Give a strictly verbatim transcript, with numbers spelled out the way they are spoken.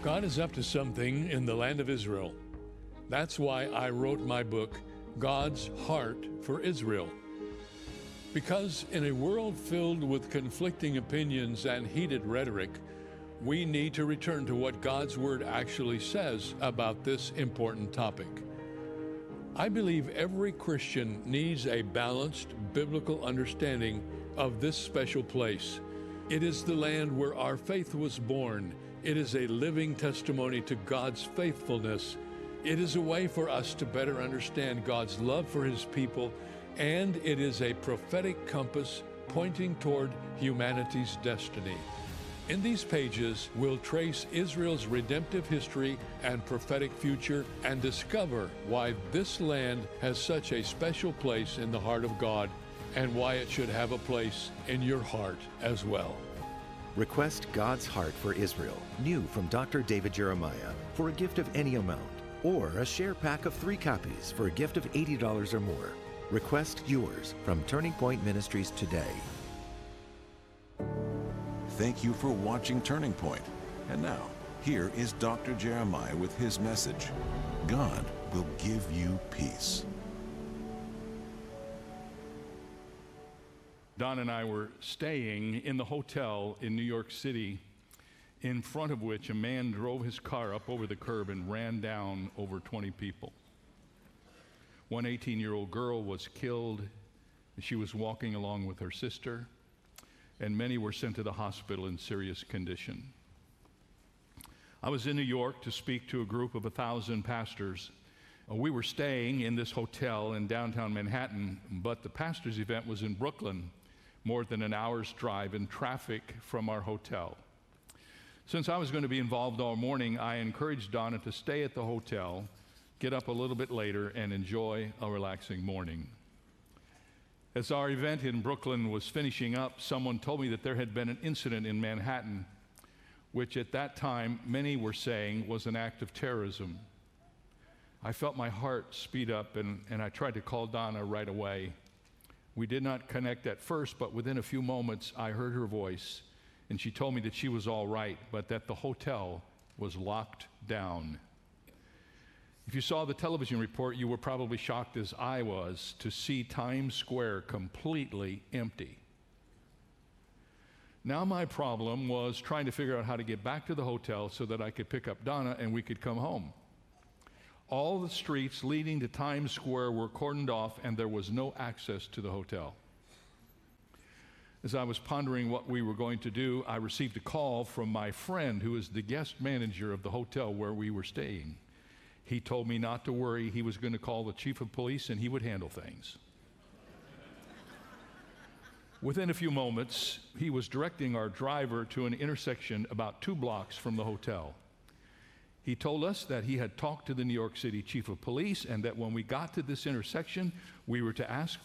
God is up to something in the land of Israel. That's why I wrote my book, God's Heart for Israel. Because in a world filled with conflicting opinions and heated rhetoric, we need to return to what God's Word actually says about this important topic. I believe every Christian needs a balanced biblical understanding of this special place. It is the land where our faith was born. It is a living testimony to God's faithfulness. It is a way for us to better understand God's love for His people, and it is a prophetic compass pointing toward humanity's destiny. In these pages, we'll trace Israel's redemptive history and prophetic future and discover why this land has such a special place in the heart of God and why it should have a place in your heart as well. Request God's Heart for Israel, new from Doctor David Jeremiah, for a gift of any amount, or a share pack of three copies for a gift of eighty dollars or more. Request yours from Turning Point Ministries today. Thank you for watching Turning Point. And now, here is Doctor Jeremiah with his message. God will give you peace. Don and I were staying in the hotel in New York City, in front of which a man drove his car up over the curb and ran down over twenty people. One eighteen-year-old girl was killed. She was walking along with her sister, and many were sent to the hospital in serious condition. I was in New York to speak to a group of a thousand pastors. We were staying in this hotel in downtown Manhattan, but the pastors' event was in Brooklyn, more than an hour's drive in traffic from our hotel. Since I was going to be involved all morning, I encouraged Donna to stay at the hotel, get up a little bit later, and enjoy a relaxing morning. As our event in Brooklyn was finishing up, someone told me that there had been an incident in Manhattan, which at that time many were saying was an act of terrorism. I felt my heart speed up, and, and I tried to call Donna right away. We did not connect at first, but within a few moments, I heard her voice, and she told me that she was all right, but that the hotel was locked down. If you saw the television report, you were probably shocked as I was to see Times Square completely empty. Now my problem was trying to figure out how to get back to the hotel so that I could pick up Donna and we could come home. All the streets leading to Times Square were cordoned off, and there was no access to the hotel. As I was pondering what we were going to do, I received a call from my friend who is the guest manager of the hotel where we were staying. He told me not to worry. He was going to call the chief of police and he would handle things. Within a few moments, he was directing our driver to an intersection about two blocks from the hotel. He told us that he had talked to the New York City chief of police and that when we got to this intersection, we were to ask